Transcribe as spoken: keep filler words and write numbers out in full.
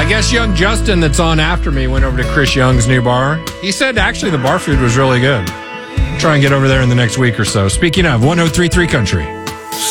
I guess young Justin that's on after me went over to Chris Young's new bar. He said actually the bar food was really good. Try and get over there in the next week or so. Speaking of, one oh three point three Country.